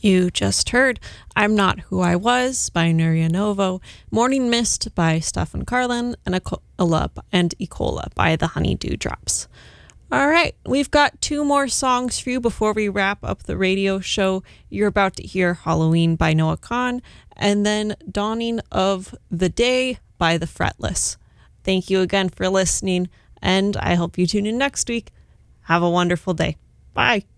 You just heard I'm Not Who I Was by Nuria Novo, Morning Mist by Stefan Carlin, and Ecola by the Honeydew Drops. All right, we've got 2 more songs for you before we wrap up the radio show. You're about to hear Halloween by Noah Kahan, and then Dawning of the Day by The Fretless. Thank you again for listening, and I hope you tune in next week. Have a wonderful day. Bye.